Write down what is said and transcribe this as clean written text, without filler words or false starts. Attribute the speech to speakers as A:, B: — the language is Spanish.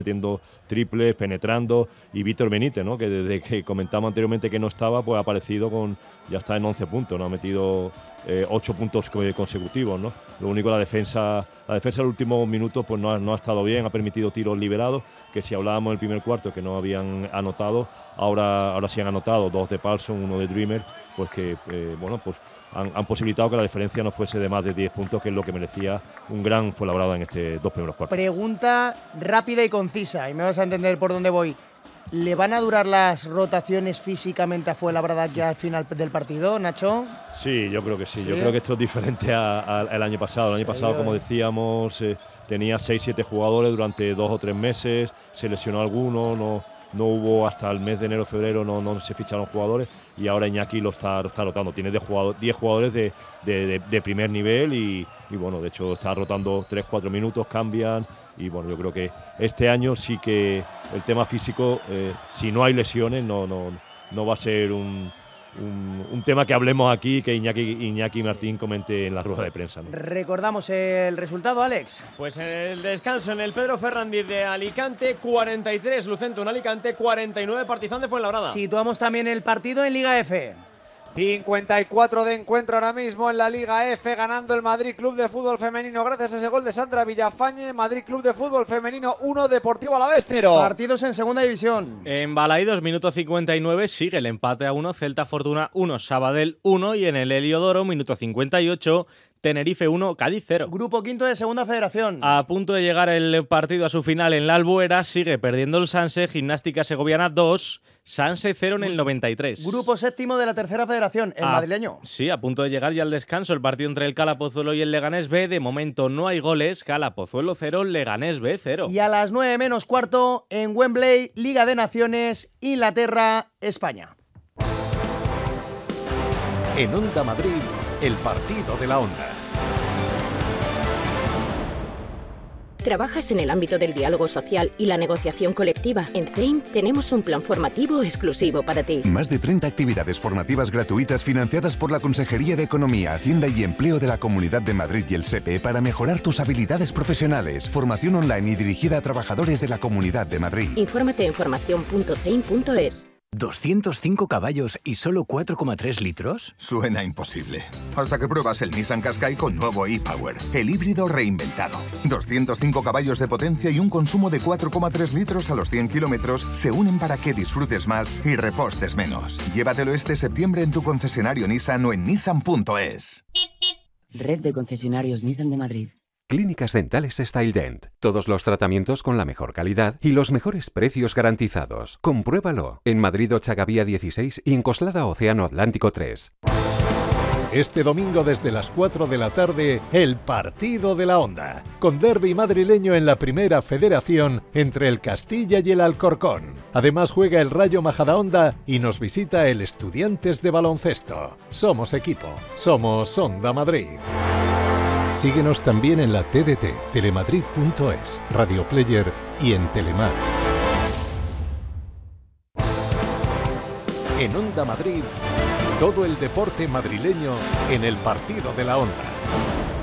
A: metiendo triples, penetrando, y Víctor Benítez, ¿no?, que desde que comentamos anteriormente que no estaba, pues ha aparecido ya está en 11 puntos, ¿no?, ha metido 8 puntos consecutivos, ¿no? Lo único, la defensa en los últimos minutos pues no ha estado bien, ha permitido tiros liberados, que si hablábamos en el primer cuarto que no habían anotado, ahora sí han anotado, 2 de Paulson, 1 de Dreamer, pues que han posibilitado que la diferencia no fuese de más de 10 puntos, que es lo que merecía un gran Fuenlabrada en estos 2 primeros cuartos.
B: Pregunta rápida y concisa, y me vas a entender por dónde voy. ¿Le van a durar las rotaciones físicamente a Fuenlabrada ya al final del partido, Nacho?
A: Sí, yo creo que sí. Yo creo que esto es diferente al año pasado. El año pasado, como decíamos, tenía 6-7 jugadores durante 2 o 3 meses, se lesionó alguno, no hubo hasta el mes de enero-febrero, no se ficharon jugadores, y ahora Iñaki lo está rotando. Tiene 10 jugadores de primer nivel y bueno, de hecho está rotando 3-4 minutos, cambian, y bueno, yo creo que este año sí que el tema físico, si no hay lesiones, no va a ser un tema que hablemos aquí, que Iñaki Martín comente en la rueda de prensa, ¿no?
B: Recordamos el resultado, Alex.
C: Pues en el descanso, en el Pedro Ferrandiz de Alicante, 43 Lucento en Alicante, 49 Partizan de Fuenlabrada.
B: Situamos también el partido en Liga F.
D: 54 de encuentro ahora mismo en la Liga F, ganando el Madrid Club de Fútbol Femenino gracias a ese gol de Sandra Villafañe. Madrid Club de Fútbol Femenino 1, Deportivo Alavés 0.
B: Partidos en segunda división.
E: En Balaidos, minuto 59, sigue el empate a 1, Celta Fortuna 1, Sabadell 1, y en el Heliodoro, minuto 58, Tenerife 1, Cádiz 0.
B: Grupo quinto de segunda federación.
E: A punto de llegar el partido a su final en la Albuera, sigue perdiendo el Sanse, Gimnástica Segoviana 2, Sanse 0 en el 93.
B: Grupo séptimo de la tercera federación, el madrileño.
E: Sí, a punto de llegar ya al descanso el partido entre el Cala Pozuelo y el Leganés B. De momento no hay goles, Cala Pozuelo 0, Leganés B 0.
B: Y a las 9 menos cuarto, en Wembley, Liga de Naciones, Inglaterra, España.
F: En Onda Madrid, el partido de la Onda.
G: ¿Trabajas en el ámbito del diálogo social y la negociación colectiva? En CEIM tenemos un plan formativo exclusivo para ti.
H: Más de 30 actividades formativas gratuitas financiadas por la Consejería de Economía, Hacienda y Empleo de la Comunidad de Madrid y el SEPE para mejorar tus habilidades profesionales. Formación online y dirigida a trabajadores de la Comunidad de Madrid.
G: Infórmate en formacion.ceim.es.
I: ¿205 caballos y solo 4,3 litros?
J: Suena imposible. Hasta que pruebas el Nissan Qashqai con nuevo e-Power, el híbrido reinventado. 205 caballos de potencia y un consumo de 4,3 litros a los 100 kilómetros se unen para que disfrutes más y repostes menos. Llévatelo este septiembre en tu concesionario Nissan o en nissan.es.
K: Red de concesionarios Nissan de Madrid.
F: Clínicas Dentales StyleDent. Todos los tratamientos con la mejor calidad y los mejores precios garantizados. Compruébalo. En Madrid Ochagavía 16 y en Coslada Océano Atlántico 3.
L: Este domingo desde las 4 de la tarde, el partido de la Onda. Con derbi madrileño en la primera federación entre el Castilla y el Alcorcón. Además juega el Rayo Majadahonda y nos visita el Estudiantes de Baloncesto. Somos equipo. Somos Onda Madrid. Síguenos también en la TDT, telemadrid.es, Radio Player y en Telemar. En Onda Madrid, todo el deporte madrileño en el partido de la Onda.